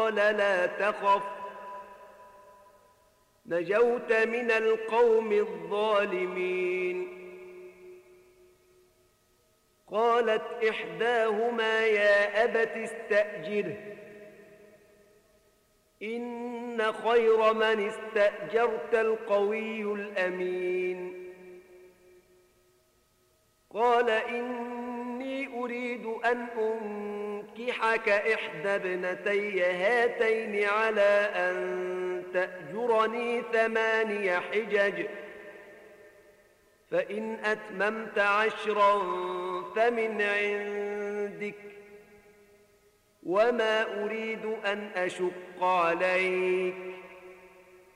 قال لا تخف نجوت من القوم الظالمين. قالت إحداهما يا أبت استأجره إن خير من استأجرت القوي الأمين. قال إني أريد أن أنكحك إحدى ابنتي هاتين على أن تأجرني 8 حجج فإن أتممت 10 فمن عندك وما أريد أن أشق عليك